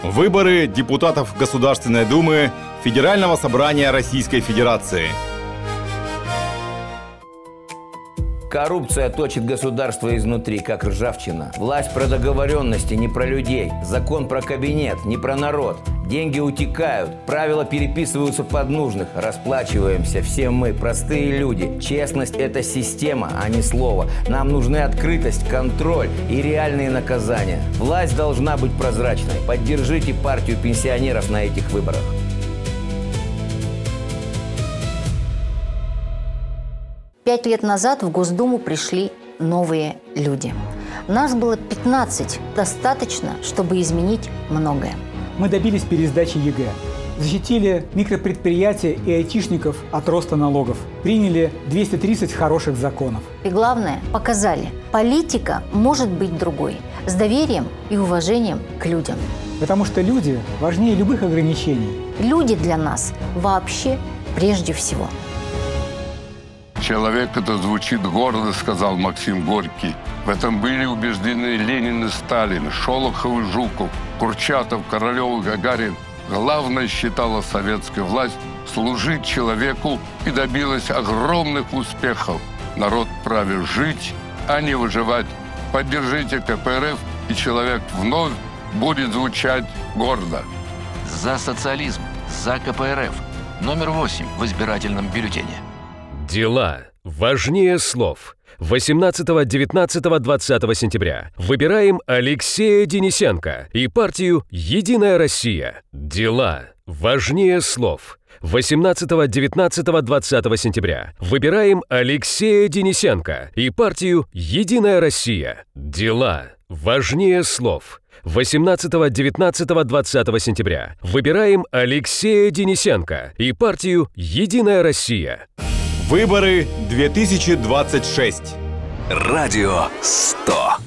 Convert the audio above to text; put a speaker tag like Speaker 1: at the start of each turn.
Speaker 1: Выборы депутатов Государственной Думы Федерального собрания Российской Федерации.
Speaker 2: Коррупция точит государство изнутри, как ржавчина. Власть про договоренности, не про людей. Закон про кабинет, не про народ. Деньги утекают, правила переписываются под нужных. Расплачиваемся все мы, простые люди. Честность – это система, а не слово. Нам нужны открытость, контроль и реальные наказания. Власть должна быть прозрачной. Поддержите партию пенсионеров на этих выборах.
Speaker 3: Пять лет назад в Госдуму пришли новые люди. Нас было 15. Достаточно, чтобы изменить многое.
Speaker 4: Мы добились пересдачи ЕГЭ. Защитили микропредприятия и айтишников от роста налогов. Приняли 230 хороших законов.
Speaker 3: И главное, показали, политика может быть другой. С доверием и уважением к людям.
Speaker 4: Потому что люди важнее любых ограничений.
Speaker 3: Люди для нас вообще прежде всего.
Speaker 5: «Человек – это звучит гордо», – сказал Максим Горький. В этом были убеждены Ленин и Сталин, Шолохов и Жуков, Курчатов, Королев и Гагарин. Главное, считала советская власть, служить человеку и добилась огромных успехов. Народ вправе жить, а не выживать. Поддержите КПРФ, и человек вновь будет звучать гордо.
Speaker 6: За социализм, за КПРФ. Номер 8 в избирательном бюллетене.
Speaker 7: Дела важнее слов. 18, 19, 20 сентября выбираем Алексея Денисенко и партию «Единая Россия». Дела важнее слов. 18, 19, 20 сентября выбираем Алексея Денисенко и партию «Единая Россия». Дела важнее слов. 18, 19, 20 сентября выбираем Алексея Денисенко и партию «Единая Россия».
Speaker 1: Выборы 2026.
Speaker 8: Радио 100.